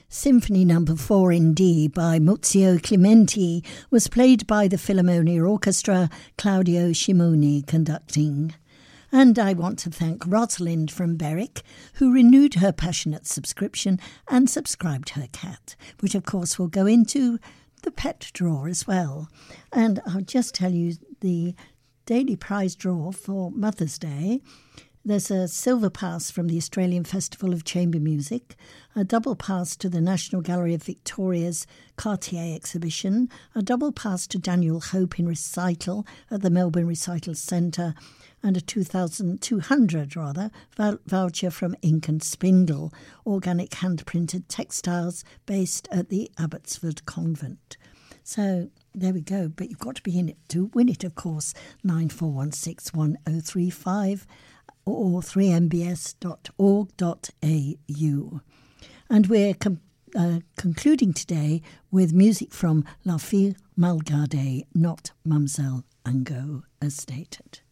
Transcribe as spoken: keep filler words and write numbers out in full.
Symphony Number four in D by Muzio Clementi was played by the Philharmonia Orchestra, Claudio Scimoni conducting. And I want to thank Rosalind from Berwick, who renewed her passionate subscription and subscribed her cat, which of course will go into the pet draw as well. And I'll just tell you the daily prize draw for Mother's Day. There's a silver pass from the Australian Festival of Chamber Music, a double pass to the National Gallery of Victoria's Cartier exhibition, a double pass to Daniel Hope in recital at the Melbourne Recital Centre, and a two thousand two hundred rather voucher from Ink and Spindle, organic hand-printed textiles based at the Abbotsford Convent. So there we go, but you've got to be in it to win it, of course. nine four one six one oh three five or three m b s dot org dot a u. And we're com- uh, concluding today with music from La Fille Malgarde, not Mamselle Angot, as stated.